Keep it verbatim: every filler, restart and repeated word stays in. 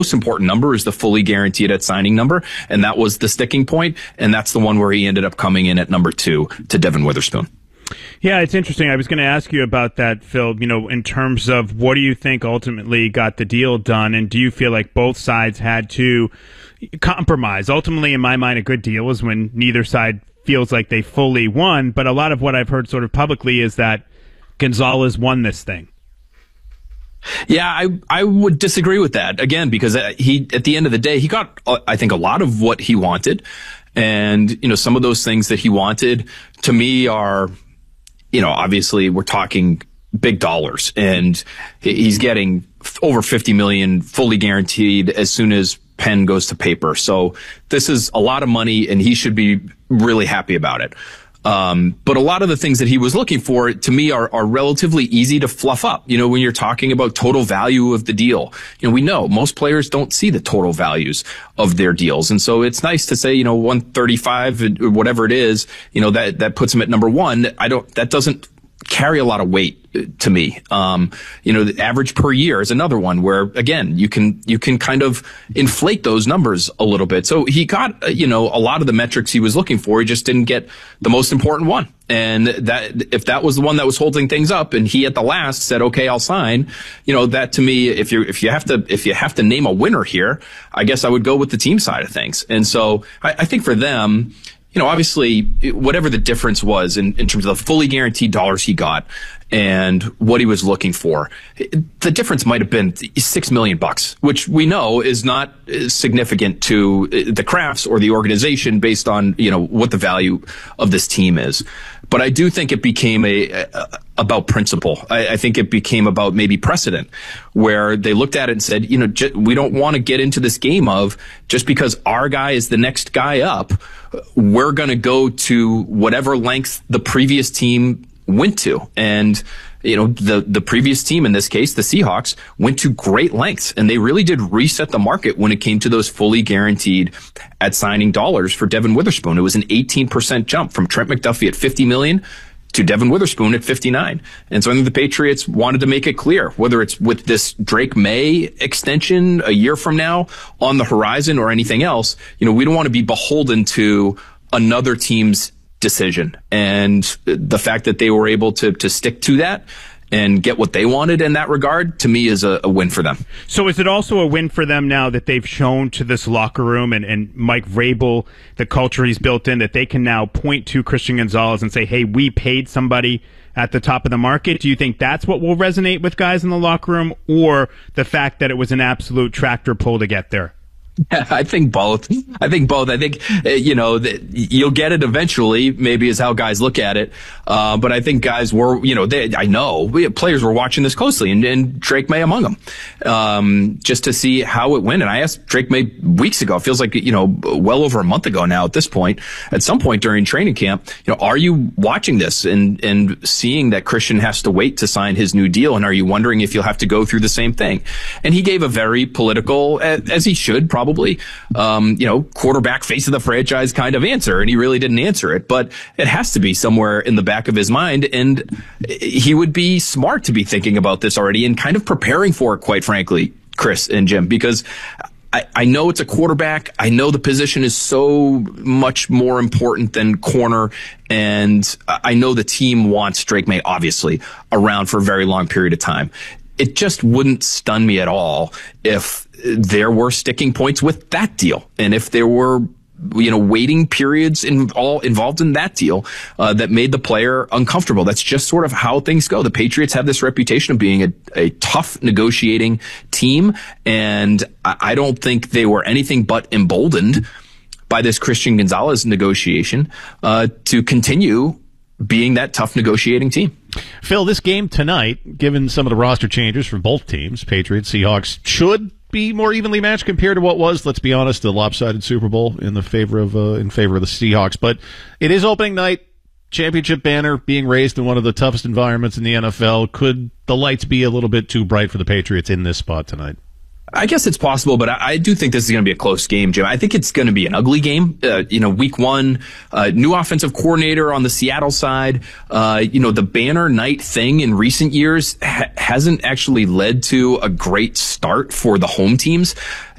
most important number is the fully guaranteed at signing number, and that was the sticking point, and that's the one where he ended up coming in at number two to Devin Witherspoon. Yeah, it's interesting. I was going to ask you about that, Phil, you know, in terms of what do you think ultimately got the deal done, and do you feel like both sides had to compromise? Ultimately, in my mind, a good deal is when neither side feels like they fully won, but a lot of what I've heard sort of publicly is that Gonzalez won this thing. Yeah, I I would disagree with that, again, because he, at the end of the day, he got, I think, a lot of what he wanted. And, you know, some of those things that he wanted, to me, are, you know, obviously we're talking big dollars, and he's getting over fifty million dollars fully guaranteed as soon as pen goes to paper. So this is a lot of money, and he should be really happy about it. Um, but a lot of the things that he was looking for, to me, are, are relatively easy to fluff up. You know, when you're talking about total value of the deal, you know, we know most players don't see the total values of their deals. And so it's nice to say, you know, one thirty-five or whatever it is, you know, that, that puts him at number one. I don't, that doesn't carry a lot of weight to me. Um, you know, the average per year is another one where, again, you can, you can kind of inflate those numbers a little bit. So he got, uh, you know, a lot of the metrics he was looking for. He just didn't get the most important one. And that, if that was the one that was holding things up, and he at the last said, okay, I'll sign, you know, that to me, if you, if you have to, if you have to name a winner here, I guess I would go with the team side of things. And so I, I think for them, you know, obviously, whatever the difference was in, in terms of the fully guaranteed dollars he got and what he was looking for, the difference might have been six million bucks, which we know is not significant to the Crafts or the organization based on, you know, what the value of this team is. But I do think it became a, a about principle. I, I think it became about maybe precedent, where they looked at it and said, you know, j- we don't want to get into this game of just because our guy is the next guy up, we're going to go to whatever length the previous team went to. And, you know, the, the previous team, in this case, the Seahawks, went to great lengths, and they really did reset the market when it came to those fully guaranteed at signing dollars for Devin Witherspoon. It was an eighteen percent jump from Trent McDuffie at fifty million dollars to Devin Witherspoon at fifty-nine. And so I think the Patriots wanted to make it clear, whether it's with this Drake May extension a year from now on the horizon or anything else, you know, we don't want to be beholden to another team's decision. And the fact that they were able to to stick to that and get what they wanted in that regard, to me, is a, a win for them. So is it also a win for them now that they've shown to this locker room and, and Mike Vrabel, the culture he's built in, that they can now point to Christian Gonzalez and say, hey, we paid somebody at the top of the market? Do you think that's what will resonate with guys in the locker room, or the fact that it was an absolute tractor pull to get there? Yeah, I think both. I think both. I think, uh, you know, that you'll get it eventually, maybe is how guys look at it. Uh, but I think guys were, you know, they, I know we, players were watching this closely, and, and Drake May among them, um, just to see how it went. And I asked Drake May weeks ago, it feels like, you know, well over a month ago now at this point, at some point during training camp, you know, are you watching this and, and seeing that Christian has to wait to sign his new deal? And are you wondering if you'll have to go through the same thing? And he gave a very political, as he should, probably. Probably, um, you know, quarterback, face of the franchise kind of answer, and he really didn't answer it. But it has to be somewhere in the back of his mind, and he would be smart to be thinking about this already and kind of preparing for it, quite frankly, Chris and Jim, because I, I know it's a quarterback. I know the position is so much more important than corner, and I know the team wants Drake May, obviously, around for a very long period of time. It just wouldn't stun me at all if there were sticking points with that deal, and if there were, you know, waiting periods in all involved in that deal uh, that made the player uncomfortable. That's just sort of how things go. The Patriots have this reputation of being a, a tough negotiating team, and I, I don't think they were anything but emboldened by this Christian Gonzalez negotiation uh, to continue being that tough negotiating team. Phil, this game tonight, given some of the roster changes for both teams, Patriots, Seahawks, should be more evenly matched compared to what was, let's be honest, the lopsided Super Bowl in the favor of uh, in favor of the Seahawks. But it is opening night, championship banner being raised in one of the toughest environments in the N F L. Could the lights be a little bit too bright for the Patriots in this spot tonight? I guess it's possible, but I, I do think this is going to be a close game, Jim. I think it's going to be an ugly game. Uh, you know, week one, uh, new offensive coordinator on the Seattle side. Uh, you know, the banner night thing in recent years ha- hasn't actually led to a great start for the home teams.